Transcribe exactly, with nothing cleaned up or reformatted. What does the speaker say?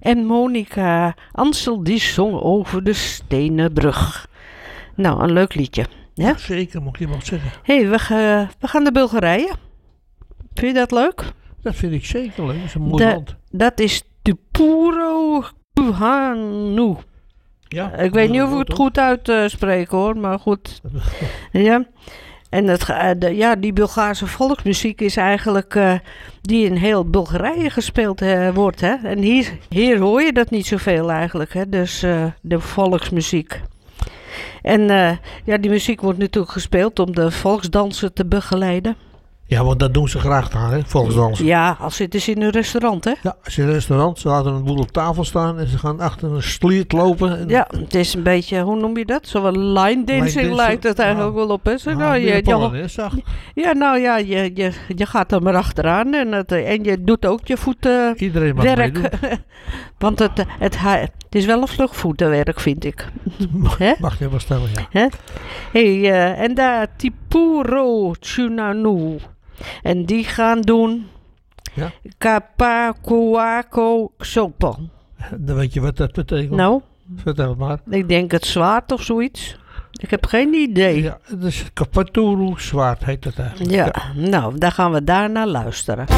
En Monica Ansel die zong over de stenen brug. Nou, een leuk liedje. Ja? Zeker, moet je wel zeggen. Hé, hey, we, ga, we gaan naar Bulgarije. Vind je dat leuk? Dat vind ik zeker leuk. Dat is een mooi Da- land. Dat is Tupuro Cuhanu. Ja, Ik weet niet of ik het goed uitspreek hoor, maar goed. Ja. En het, ga- de, ja, die Bulgaarse volksmuziek is eigenlijk uh, die in heel Bulgarije gespeeld uh, wordt. Hè? En hier, hier hoor je dat niet zoveel eigenlijk, hè? Dus uh, de volksmuziek. En uh, ja, die muziek wordt natuurlijk gespeeld om de volksdansen te begeleiden. Ja, want dat doen ze graag daar, hè, volksdansen. Ja, als zitten ze in een restaurant, hè? Ja, als je in een restaurant, ze laten een boel op tafel staan en ze gaan achter een sliert lopen. En Ja, het is een beetje, hoe noem je dat? Zo'n line dancing dancing, lijkt het eigenlijk ja. wel op, hè? Zo, Ja, nou, je, meer je, Polonaise, zag. ja, nou ja, je, je, je gaat er maar achteraan en, het, en je doet ook je voeten Iedereen mag werk. meedoen. Want het, het, het, het is wel een vlugvoetenwerk, vind ik. Hè? Mag je wel stellen, ja. Hè? Hey, uh, en daar Tipuro Tsunanu. En die gaan doen Ja. Kapakuako Xopan. Dan weet je wat dat betekent. Nou, Vertel het maar. ik denk het zwaard of zoiets. Ik heb geen idee. Ja, het is Kapaturu zwaard heet dat eigenlijk. Ja, nou, dan gaan we daar naar luisteren.